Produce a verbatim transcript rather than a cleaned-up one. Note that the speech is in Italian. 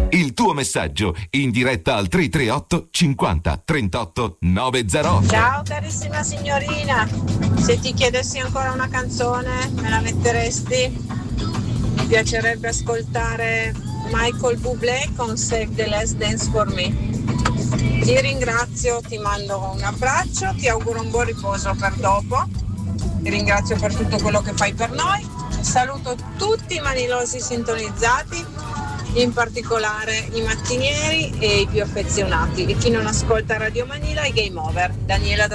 Il tuo messaggio in diretta al tre tre otto cinquanta trentotto novecentotto. Ciao carissima signorina, se ti chiedessi ancora una canzone me la metteresti? Mi piacerebbe ascoltare Michael Bublé con Save the Last Dance for Me. Ti ringrazio, ti mando un abbraccio, ti auguro un buon riposo per dopo, ti ringrazio per tutto quello che fai per noi, saluto tutti i manilosi sintonizzati, in particolare i mattinieri e i più affezionati, e chi non ascolta Radio Manila è game over. Daniela da